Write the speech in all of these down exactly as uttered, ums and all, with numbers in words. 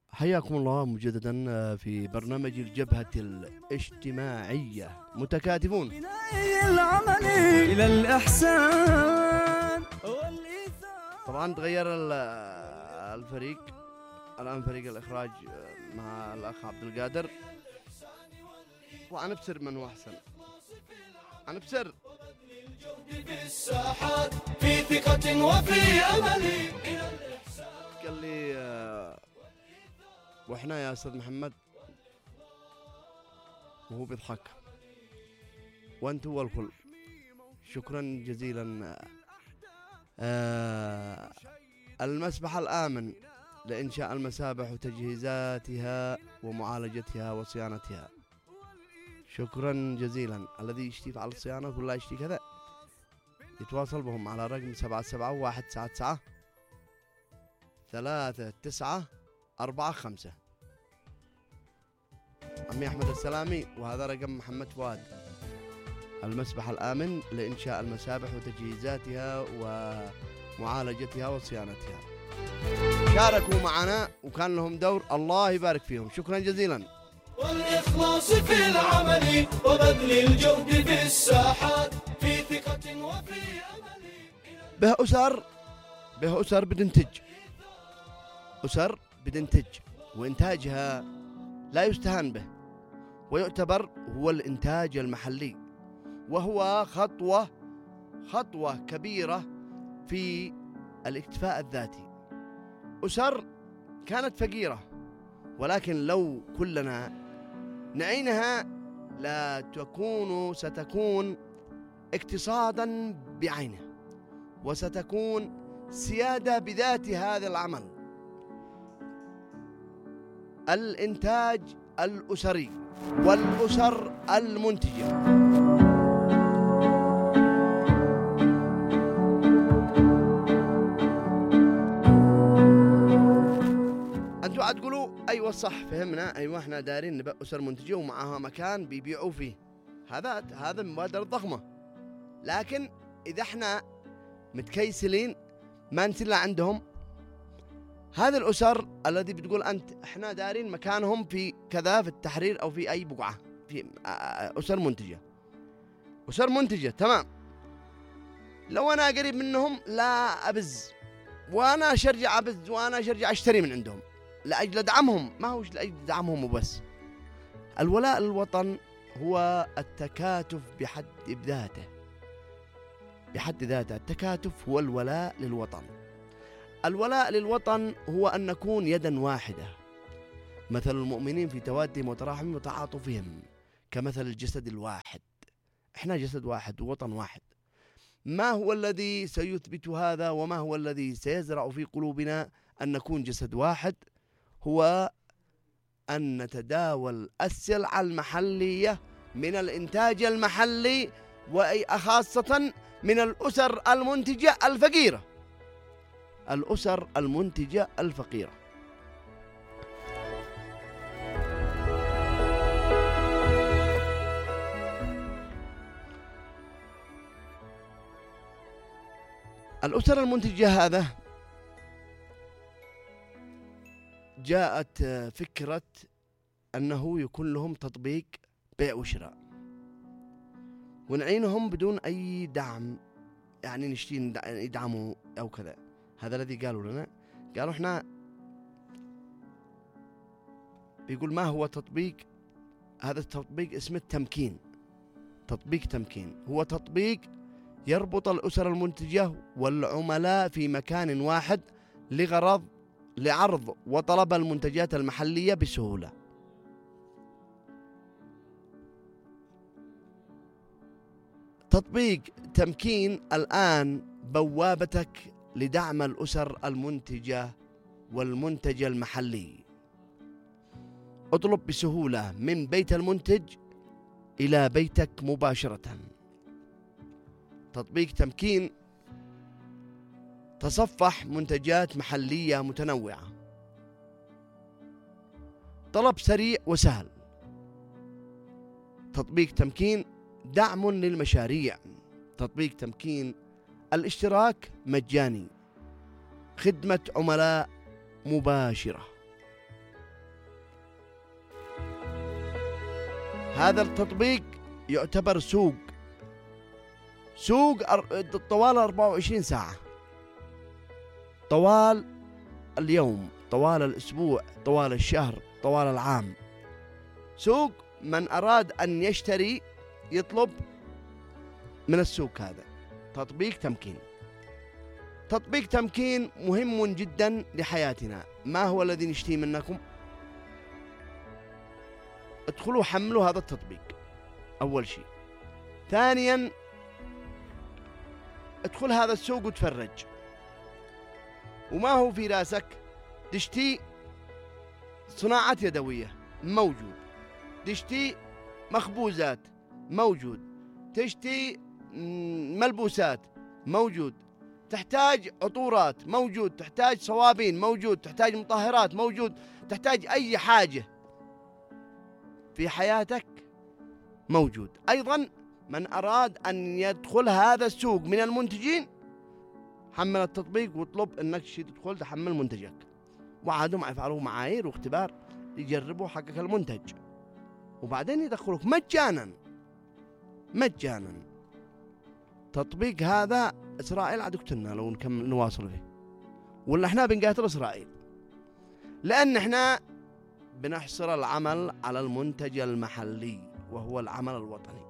حياكم الله مجددا في برنامج الجبهة الاجتماعية متكاتفون إلى الإحسان. طبعا تغير الفريق الآن، فريق الإخراج مع الأخ عبد القادر، وأنا بسر من هو أحسن. أنا بسر في الساحات في ثقة وفي أمل. قال لي وإحنا يا أستاذ محمد، وهو بيضحك، وأنتوا والكل شكرا جزيلا. آه المسبح الآمن لإنشاء المسابح وتجهيزاتها ومعالجتها وصيانتها. شكرا جزيلا. الذي يشتي على الصيانة ولا يشتي كذا يتواصل بهم على رقم سبعة سبعة واحد تسعة تسعة ثلاثة تسعة أربعة خمسة. عمي أحمد السلامي، وهذا رقم محمد فؤاد. المسبح الآمن لإنشاء المسابح وتجهيزاتها ومعالجتها وصيانتها. شاركوا معنا وكان لهم دور، الله يبارك فيهم. شكرا جزيلا. والإخلاص في العمل وبذل الجهد في الساحات في ثقة وفي أمل. به أسر به أسر بتنتج أسر بتنتج وإنتاجها لا يستهان به، ويعتبر هو الإنتاج المحلي، وهو خطوة خطوة كبيرة في الاكتفاء الذاتي. أسر كانت فقيرة، ولكن لو كلنا نعينها لا تكون ستكون اقتصادا بعينه، وستكون سيادة بذات هذا العمل. الإنتاج الأسري والأسر المنتجة. أنتوا عاد تقولوا أيوة صح، فهمنا، أيوة إحنا دارين نبقى أسر منتجة ومعها مكان بيبيعوا فيه، هذا هذا مبادرة ضخمة. لكن إذا إحنا متكيسلين ما نسلا عندهم هذه الأسر الذي بتقول أنت إحنا دارين مكانهم في كذا، في التحرير أو في أي بقعة، في أسر منتجة أسر منتجة تمام. لو أنا قريب منهم لا أبز، وأنا أشرجع أبز، وأنا أشرجع أشتري من عندهم لأجل دعمهم، ما هوش لأجل دعمهم وبس. الولاء للوطن هو التكاتف بحد ذاته بحد ذاته التكاتف هو الولاء للوطن. الولاء للوطن هو أن نكون يدا واحدة، مثل المؤمنين في توادهم وتراحمهم وتعاطفهم كمثل الجسد الواحد. احنا جسد واحد ووطن واحد. ما هو الذي سيثبت هذا وما هو الذي سيزرع في قلوبنا أن نكون جسد واحد؟ هو أن نتداول السلع المحلية من الإنتاج المحلي، وخاصة من الأسر المنتجة الفقيرة الأسر المنتجة الفقيرة. الأسر المنتجة هذا جاءت فكرة أنه يكون لهم تطبيق بيع وشراء، ونعينهم بدون أي دعم، يعني نشتي يدعموا أو كذا. هذا الذي قالوا لنا. قالوا احنا بيقول ما هو تطبيق هذا التطبيق؟ اسمه التمكين. تطبيق تمكين هو تطبيق يربط الأسر المنتجة والعملاء في مكان واحد لغرض لعرض وطلب المنتجات المحلية بسهولة. تطبيق تمكين الآن بوابتك لدعم الأسر المنتجة والمنتج المحلي. اطلب بسهولة من بيت المنتج إلى بيتك مباشرة. تطبيق تمكين تصفح منتجات محلية متنوعة، طلب سريع وسهل. تطبيق تمكين دعم للمشاريع. تطبيق تمكين الاشتراك مجاني، خدمة عملاء مباشرة. هذا التطبيق يعتبر سوق سوق طوال أربعة وعشرين ساعة، طوال اليوم، طوال الأسبوع، طوال الشهر، طوال العام. سوق من أراد أن يشتري يطلب من السوق هذا. تطبيق تمكين. تطبيق تمكين مهم جدا لحياتنا. ما هو الذي نشتيه منكم؟ ادخلوا حملوا هذا التطبيق أول شيء. ثانيا ادخل هذا السوق وتفرج. وما هو في راسك؟ تشتي صناعة يدوية موجود، تشتي مخبوزات موجود، تشتي ملبوسات موجود، تحتاج عطورات موجود، تحتاج صوابين موجود، تحتاج مطهرات موجود، تحتاج أي حاجة في حياتك موجود. أيضا من أراد أن يدخل هذا السوق من المنتجين حمل التطبيق واطلب أنك تدخل تحمل منتجك، وعادهم يفعلوا معايير واختبار يجربوا حقك المنتج، وبعدين يدخلوك مجانا مجانا. تطبيق هذا إسرائيل عدوكتنا لو نكمل نواصل فيه، ولا احنا بنقاتل إسرائيل، لأن احنا بنحصر العمل على المنتج المحلي وهو العمل الوطني.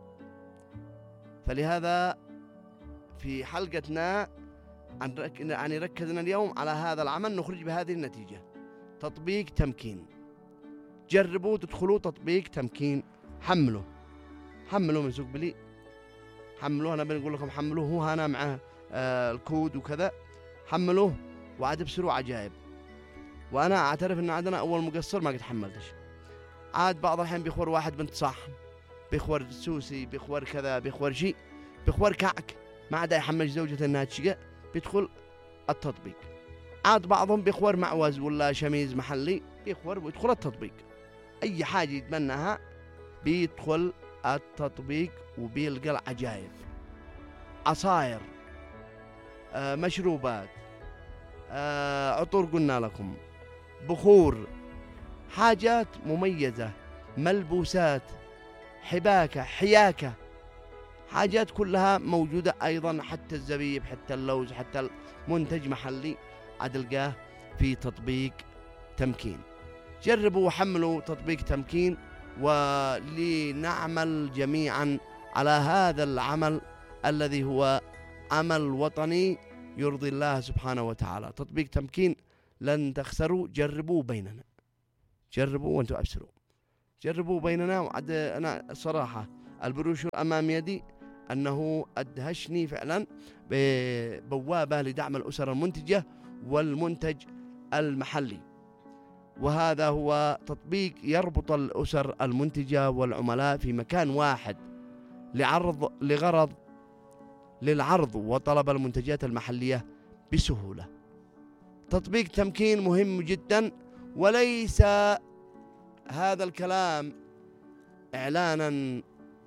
فلهذا في حلقتنا يعني ركزنا اليوم على هذا العمل، نخرج بهذه النتيجة: تطبيق تمكين. جربوا تدخلوا تطبيق تمكين، حملوا حملوا من سوق بلي، حملوه. أنا بنقول لكم حملوه، هو هنا معه آه الكود وكذا، حملوه وعاد بسروا عجائب. وأنا أعترف أن عندنا أول مقصر ما قد حملتش. عاد بعض الحين بيخور واحد بنت صحن، بيخور سوسي، بيخور كذا، بيخور شيء، بيخور كعك، ما عاد يحمل زوجته انها تشقى، بيدخل التطبيق. عاد بعضهم بيخور معوز ولا شميز محلي، بيخور ويدخل التطبيق. اي حاجه يتمناها بيدخل التطبيق وبيلقى العجائب: عصاير، آه مشروبات، آه عطور قلنا لكم، بخور، حاجات مميزه، ملبوسات، حباكة، حياكة، حاجات كلها موجودة. أيضا حتى الزبيب، حتى اللوز، حتى المنتج محلي عاد تلقاه في تطبيق تمكين. جربوا وحملوا تطبيق تمكين، ولنعمل جميعا على هذا العمل الذي هو عمل وطني يرضي الله سبحانه وتعالى. تطبيق تمكين لن تخسروا. جربوا بيننا، جربوا وانتم أبصروا، جربوا بيننا. وعد أنا الصراحة البروشور أمام يدي أنه أدهشني فعلا ببوابة لدعم الأسر المنتجة والمنتج المحلي. وهذا هو تطبيق يربط الأسر المنتجة والعملاء في مكان واحد لعرض لغرض للعرض وطلب المنتجات المحلية بسهولة. تطبيق تمكين مهم جدا، وليس هذا الكلام إعلانا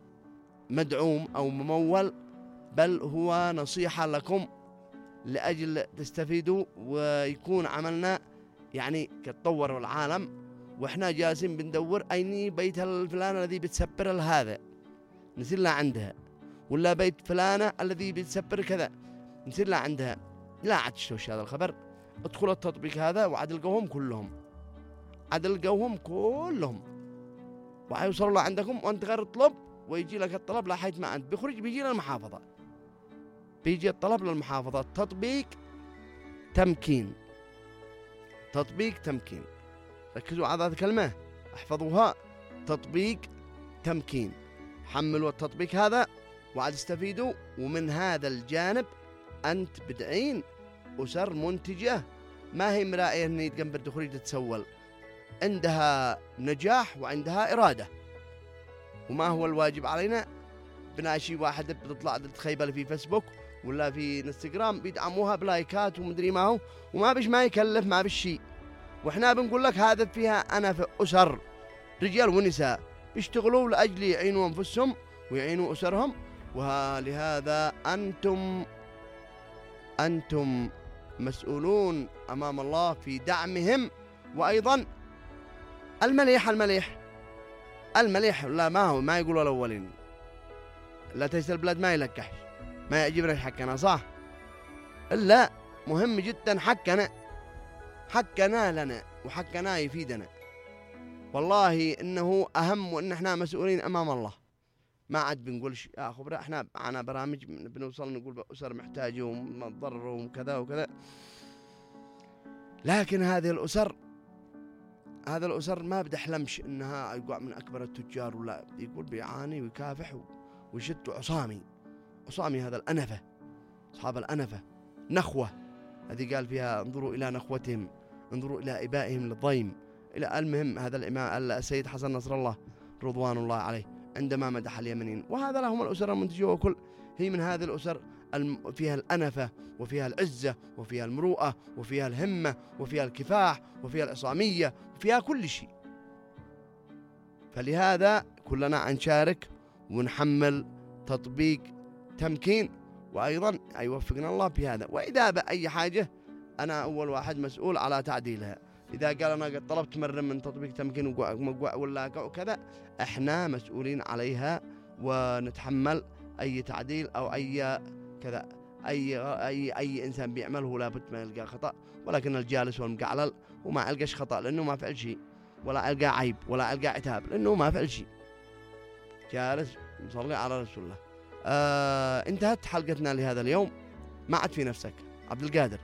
مدعوم أو ممول، بل هو نصيحة لكم لأجل تستفيدوا ويكون عملنا يعني كتطور العالم، وإحنا جالسين بندور أين بيت الفلان الذي بتسبر هذا نسير لا عندها، ولا بيت فلانة الذي بتسبر كذا نسير لا عندها. لا عاد تشوش هذا الخبر، ادخل التطبيق هذا وعاد القوهم كلهم، عاد القوهم كلهم وحيوصلوا له عندكم، وانت غير اطلب ويجي لك الطلب لحيث ما انت بيخرج، بيجي للمحافظة، بيجي الطلب للمحافظة. تطبيق تمكين. تطبيق تمكين، ركزوا على هذه الكلمة، احفظوها. تطبيق تمكين. حملوا التطبيق هذا وعاد استفيدوا. ومن هذا الجانب أنت بدعين أسر منتجة ما هي مراعية أن يتقنبر دخول تتسول، عندها نجاح وعندها إرادة. وما هو الواجب علينا؟ بناشي واحد بتطلع تخيبل في فيسبوك ولا في انستغرام بيدعموها بلايكات ومدري ما هو، وما بيش ما يكلف ما بيش شيء. وإحنا بنقول لك هذا فيها أنا في أسر رجال ونساء بيشتغلوا لأجل يعينوا أنفسهم ويعينوا أسرهم. ولهذا أنتم أنتم مسؤولون أمام الله في دعمهم. وأيضا المليح المليح المليح لا ما هو ما يقولوا الأولين، لا تيس البلاد ما يلكحش، ما يعجبنا حقنا صح؟ إلا مهم جدا حقنا، حقنا لنا وحقنا يفيدنا، والله إنه أهم، وإن إحنا مسؤولين أمام الله. ما عاد بنقولش يا خبرة إحنا معنا برامج بنوصل نقول بأسر محتاجة ومضرر وكذا وكذا، لكن هذه الأسر هذا الأسر ما بدحلمش إنها يقع من أكبر التجار، ولا يقول بيعاني ويكافح ويشد عصامي، عصامي هذا الأنفة، أصحاب الأنفة نخوة، هذه قال فيها انظروا إلى نخوتهم، انظروا إلى إبائهم للضيم، إلى المهم هذا الإمام السيد حسن نصر الله رضوان الله عليه عندما مدح اليمنيين، وهذا لهم الأسر المنتجة، وكل هي من هذه الأسر فيها الأنفة وفيها العزة وفيها المروءة وفيها الهمة وفيها الكفاح وفيها العصامية وفيها كل شيء. فلهذا كلنا نشارك ونحمل تطبيق تمكين، وأيضا يوفقنا الله في هذا. وإذا بأي حاجة أنا أول واحد مسؤول على تعديلها، إذا قال أنا قد طلبت مرة من تطبيق تمكين ولا كذا، إحنا مسؤولين عليها ونتحمل أي تعديل أو أي كذا، أي أي أي إنسان بيعمله لابد ما يلقى خطأ، ولكن الجالس والمقعلل وما ألقاش خطأ لأنه ما فعل شيء، ولا ألقى عيب ولا ألقى عتاب لأنه ما فعل شيء، جالس مصلي على رسول الله. آه انتهت حلقتنا لهذا اليوم، ما عاد في نفسك عبد القادر.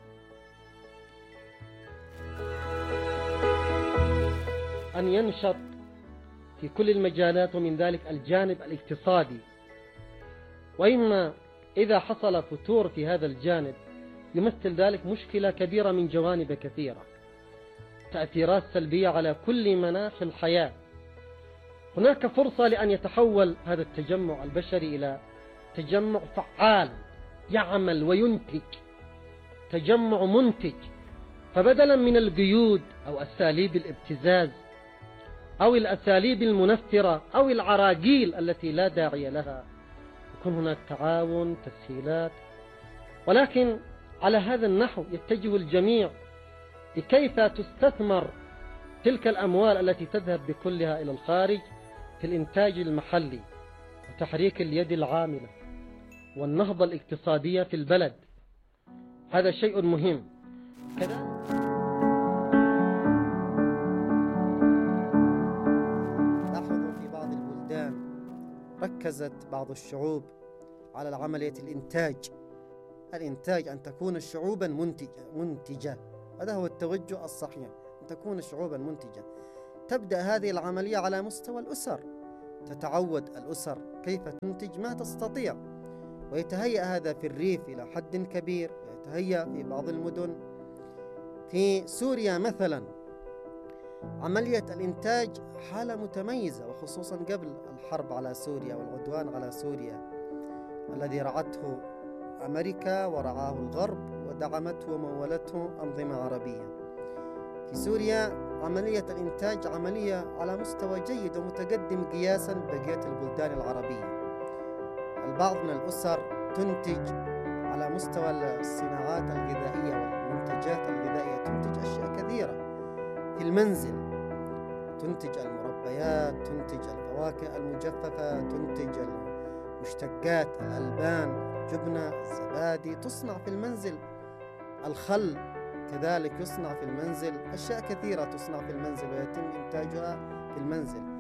أن ينشط في كل المجالات، ومن ذلك الجانب الاقتصادي، وإما إذا حصل فتور في هذا الجانب يمثل ذلك مشكلة كبيرة من جوانب كثيرة، تأثيرات سلبية على كل مناحي الحياة. هناك فرصة لأن يتحول هذا التجمع البشري إلى تجمع فعال يعمل وينتج، تجمع منتج. فبدلا من القيود أو أساليب الابتزاز أو الأساليب المنفرة أو العراقيل التي لا داعي لها، يكون هناك تعاون، تسهيلات، ولكن على هذا النحو يتجه الجميع لكيف تستثمر تلك الأموال التي تذهب بكلها إلى الخارج في الإنتاج المحلي وتحريك اليد العاملة والنهضة الاقتصادية في البلد. هذا شيء مهم. كذا لاحظوا في بعض البلدان ركزت بعض الشعوب على عملية الإنتاج، الإنتاج أن تكون شعوبا منتجة منتجة هذا هو التوجه الصحيح، أن تكون شعوبا منتجة. تبدأ هذه العملية على مستوى الأسر، تتعود الأسر كيف تنتج ما تستطيع، ويتهيأ هذا في الريف إلى حد كبير، يتهيأ في بعض المدن. في سوريا مثلا عملية الإنتاج حالة متميزة، وخصوصا قبل الحرب على سوريا والعدوان على سوريا الذي رعته أمريكا ورعاه الغرب ودعمته ومولته أنظمة عربية. في سوريا عملية الإنتاج عملية على مستوى جيد ومتقدم قياسا ببقية البلدان العربية. البعض من الأسر تنتج على مستوى الصناعات الغذائية والمنتجات الغذائية، تنتج أشياء كثيرة في المنزل، تنتج المربيات، تنتج الفواكه المجففة، تنتج المشتقات، الألبان، جبنة، الزبادي تصنع في المنزل، الخل كذلك يصنع في المنزل، أشياء كثيرة تصنع في المنزل ويتم إنتاجها في المنزل.